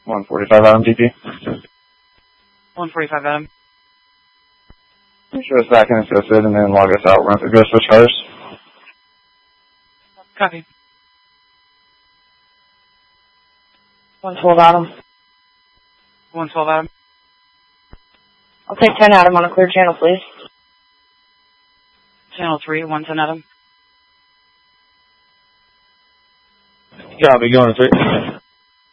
145 Adam DP. 145 Adam. Show us back in associated and then log us out. We're going to go switch colors. Copy. 112 Adam. 112 Adam. I'll take 10 Adam on a clear channel, please. Channel 3, 110 Adam. Copy, going to 3.